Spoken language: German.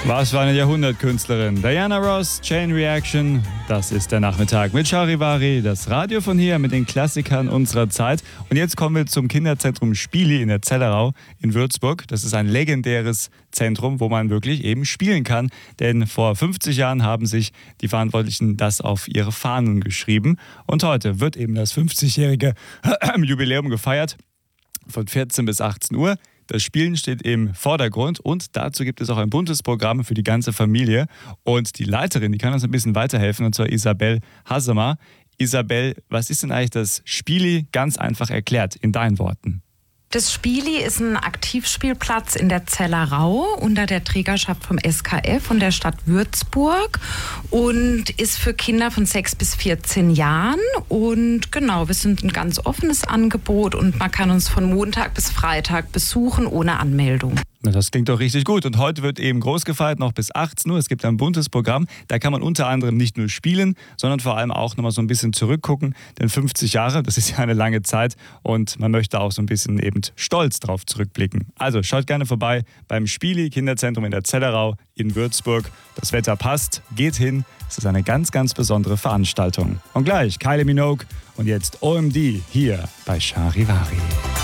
Was für eine Jahrhundertkünstlerin. Diana Ross, Chain Reaction. Das ist der Nachmittag mit Charivari, das Radio von hier mit den Klassikern unserer Zeit. Und jetzt kommen wir zum Kinderzentrum Spieli in der Zellerau in Würzburg. Das ist ein legendäres Zentrum, wo man wirklich eben spielen kann. Denn vor 50 Jahren haben sich die Verantwortlichen das auf ihre Fahnen geschrieben. Und heute wird eben das 50-jährige Jubiläum gefeiert von 14 bis 18 Uhr. Das Spielen steht im Vordergrund und dazu gibt es auch ein buntes Programm für die ganze Familie. Und die Leiterin, die kann uns ein bisschen weiterhelfen, und zwar Isabel Hassemer. Isabel, was ist denn eigentlich das Spieli? Ganz einfach erklärt, in deinen Worten. Das Spieli ist ein Aktivspielplatz in der Zellerau unter der Trägerschaft vom SKF und der Stadt Würzburg und ist für Kinder von 6 bis 14 Jahren. Und genau, wir sind ein ganz offenes Angebot und man kann uns von Montag bis Freitag besuchen ohne Anmeldung. Na, das klingt doch richtig gut. Und heute wird eben groß gefeiert, noch bis 18 Uhr. Es gibt ein buntes Programm. Da kann man unter anderem nicht nur spielen, sondern vor allem auch nochmal so ein bisschen zurückgucken. Denn 50 Jahre, das ist ja eine lange Zeit. Und man möchte auch so ein bisschen eben stolz drauf zurückblicken. Also schaut gerne vorbei beim Spieli Kinderzentrum in der Zellerau in Würzburg. Das Wetter passt, geht hin. Es ist eine ganz, ganz besondere Veranstaltung. Und gleich Kylie Minogue und jetzt OMD hier bei Charivari.